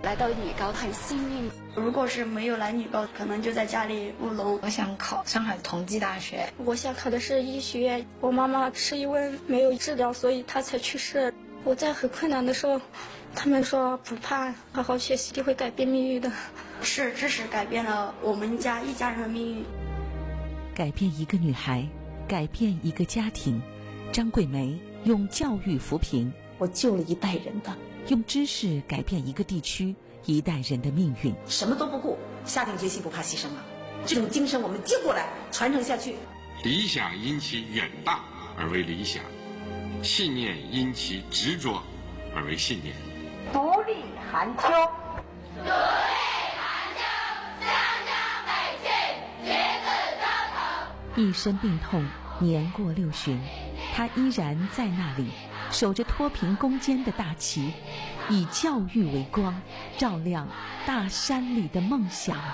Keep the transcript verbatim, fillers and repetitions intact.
来到女高很幸运， 如果是没有来女高，可能就在家里务农。 我想考上海同济大学， 我想考的是医学院。我妈妈是因为没有治疗，所以她才去世。我在很困难的时候，他们说不怕，好好学习就会改变命运的。 是知识改变了我们家一家人的命运， 改变一个女孩，改变一个家庭。张桂梅用教育扶贫， 我救了一代人的； 用知识改变一个地区一代人的命运。 什么都不顾，下定决心不怕牺牲了，这种精神我们接过来传承下去。 理想因其远大而为理想，信念因其执着而为信念。 独立寒秋， 独立寒秋，湘江美气，橘子招头。 一身病痛，年过六旬，他依然在那里，守着脱贫攻坚的大旗，以教育为光，照亮大山里的梦想。